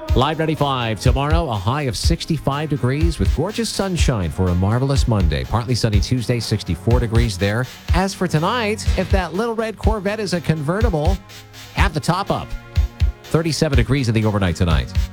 Live 95 tomorrow, a high of 65 degrees with gorgeous sunshine for a marvelous Monday. Partly sunny Tuesday, 64 degrees there. As for tonight, if that little red Corvette is a convertible, have the top up. 37 degrees in the overnight tonight.